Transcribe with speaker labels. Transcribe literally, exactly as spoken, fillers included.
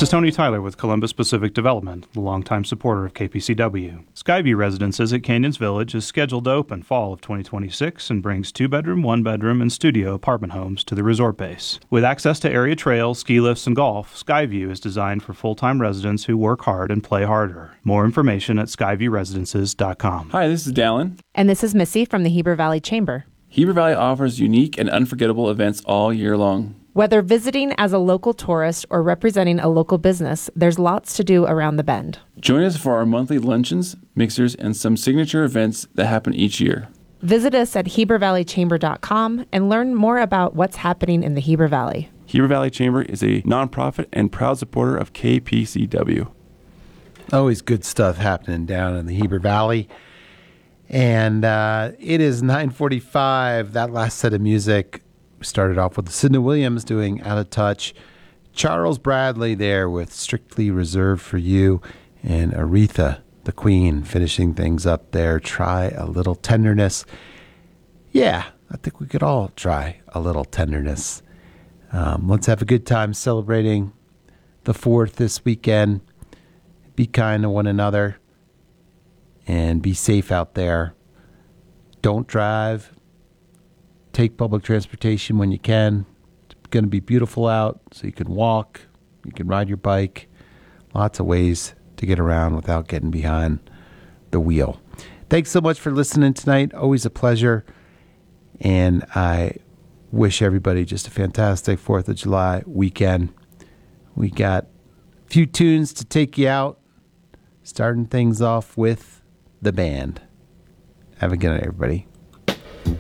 Speaker 1: This is Tony Tyler with Columbus Pacific Development, the longtime supporter of K P C W. Skyview Residences at Canyons Village is scheduled to open fall of twenty twenty-six and brings two-bedroom, one-bedroom, and studio apartment homes to the resort base. With access to area trails, ski lifts, and golf, Skyview is designed for full-time residents who work hard and play harder. More information at skyview residences dot com.
Speaker 2: Hi, this is Dallin.
Speaker 3: And this is Missy from the Heber Valley Chamber.
Speaker 2: Heber Valley offers unique and unforgettable events all year long.
Speaker 3: Whether visiting as a local tourist or representing a local business, there's lots to do around the bend.
Speaker 2: Join us for our monthly luncheons, mixers, and some signature events that happen each year.
Speaker 3: Visit us at heber valley chamber dot com and learn more about what's happening in the Heber Valley.
Speaker 2: Heber Valley Chamber is a nonprofit and proud supporter of K P C W.
Speaker 4: Always good stuff happening down in the Heber Valley. And uh, it is nine forty-five. That last set of music started off with Sidney Williams doing Out of Touch. Charles Bradley there with Strictly Reserved for You. And Aretha, the Queen, finishing things up there. Try a Little Tenderness. Yeah, I think we could all try a little tenderness. Um, let's have a good time celebrating the fourth this weekend. Be kind to one another. And be safe out there. Don't drive. Take public transportation when you can. It's going to be beautiful out, so you can walk, you can ride your bike. Lots of ways to get around without getting behind the wheel. Thanks so much for listening tonight. Always a pleasure. And I wish everybody just a fantastic fourth of July weekend. We got a few tunes to take you out. Starting things off with the band. Have a good night, everybody.